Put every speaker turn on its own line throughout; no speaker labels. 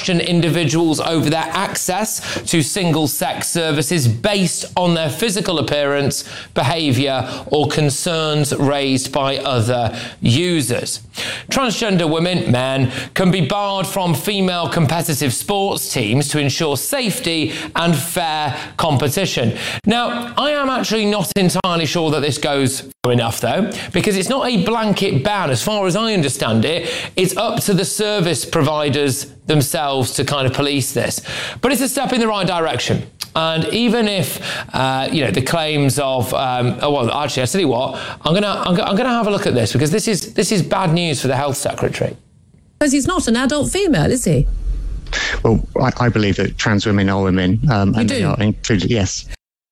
question individuals over their access to single-sex services based on their physical appearance, behaviour or concerns raised by other users. Transgender women, men, can be barred from female competitive sports teams to ensure safety and fair competition. Now, I am actually not entirely sure that this goes far enough, though, because it's not a blanket ban. As far as I understand it, it's up to the service providers themselves to kind of police this. But it's a step in the right direction. And even if, the claims of, actually, I tell you what, I'm gonna have a look at this, because this is bad news for the Health Secretary.
Because he's not an adult female, is he?
Well, I believe that trans women are women, and they are included. Yes.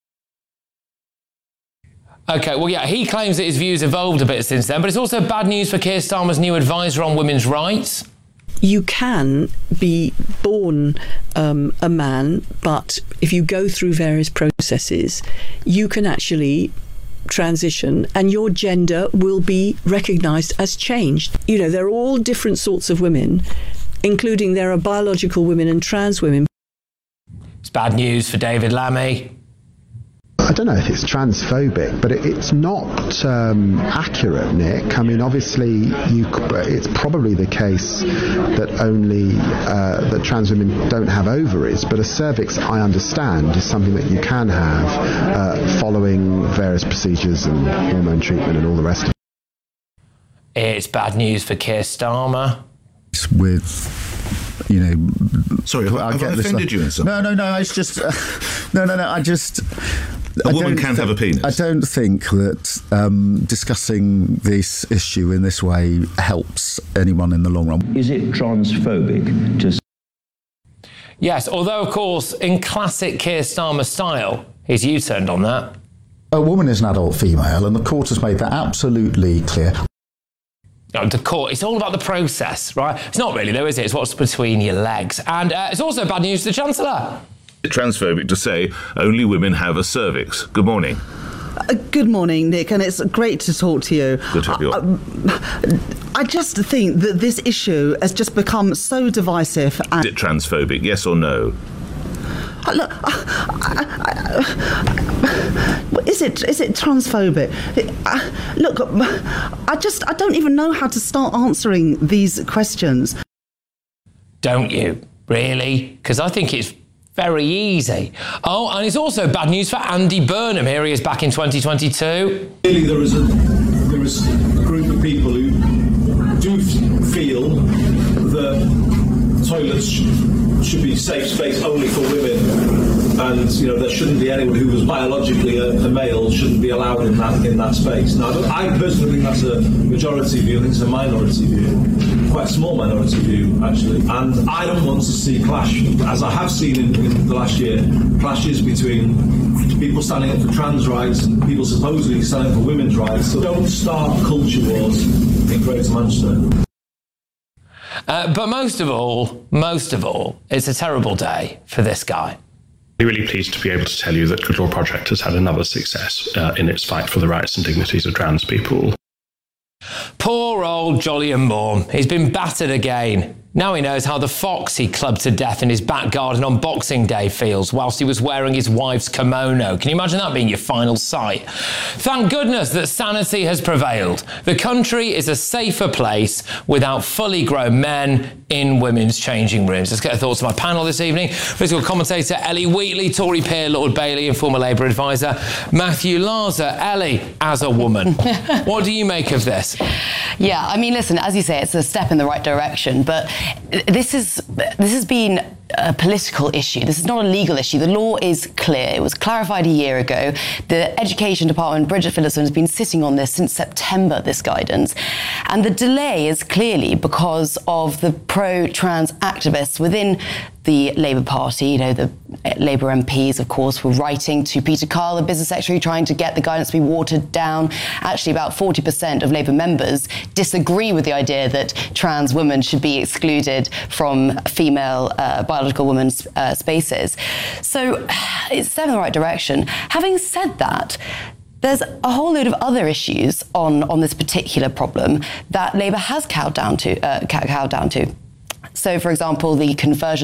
Okay, well, yeah, he claims that his views evolved a bit since then, but it's also bad news for Keir Starmer's new advisor on women's rights.
You can be born a man, but if you go through various processes, you can actually transition and your gender will be recognised as changed. You know, there are all different sorts of women, including there are biological women and trans women.
It's bad news for David Lammy.
I don't know if it's transphobic, but it's not accurate, Nick. I mean, obviously, it's probably the case that only that trans women don't have ovaries, but a cervix, I understand, is something that you can have following various procedures and hormone treatment and all the rest of it.
It's bad news for Keir Starmer.
Sorry, have I offended you in some?
No, it's just...
A woman can have a penis.
I don't think that discussing this issue in this way helps anyone in the long run.
Is it transphobic to...
Yes, although, of course, in classic Keir Starmer style, he's U-turned on that.
A woman is an adult female, and the court has made that absolutely clear.
No, the court, it's all about the process, right? It's not really, though, is it? It's what's between your legs. And it's also bad news for the Chancellor.
It's transphobic to say only women have a cervix. Good morning.
Good morning, Nick, and it's great to talk to you.
Good to have you on.
I just think that this issue has just become so divisive.
Is it transphobic, yes or no?
Look, is it transphobic? Look, I don't even know how to start answering these questions.
Don't you? Really? Because I think it's very easy. Oh, and it's also bad news for Andy Burnham. Here he is back in 2022.
Clearly there is a group of people who do feel that toilets should be safe space only for women, and there shouldn't be anyone who was biologically a male shouldn't be allowed in that space. Now, I personally think that's a majority view. I think it's a minority view, quite a small minority view actually. And I don't want to see clash, as I have seen in the last year, clashes between people standing up for trans rights and people supposedly standing up for women's rights. So don't start culture wars in Greater Manchester.
But most of all, it's a terrible day for this guy.
I'm really pleased to be able to tell you that Good Law Project has had another success in its fight for the rights and dignities of trans people.
Poor old Jolyon Moore. He's been battered again. Now he knows how the fox he clubbed to death in his back garden on Boxing Day feels whilst he was wearing his wife's kimono. Can you imagine that being your final sight? Thank goodness that sanity has prevailed. The country is a safer place without fully grown men in women's changing rooms. Let's get the thoughts of my panel this evening. Political commentator Ellie Wheatley, Tory peer Lord Bailey and former Labour advisor Matthew Larzer. Ellie, as a woman, what do you make of this?
Yeah, I mean, listen, as you say, it's a step in the right direction, but this has been a political issue. This is not a legal issue. The law is clear. It was clarified a year ago. The Education Department, Bridget Phillipson, has been sitting on this since September, this guidance. And the delay is clearly because of the pro-trans activists within the Labour Party. The Labour MPs, of course, were writing to Peter Kyle, the Business Secretary, trying to get the guidance to be watered down. Actually, about 40% of Labour members disagree with the idea that trans women should be excluded from female biological women's spaces. So it's a step in the right direction. Having said that, there's a whole load of other issues on this particular problem that Labour has cowed down to. So, for example, the conversion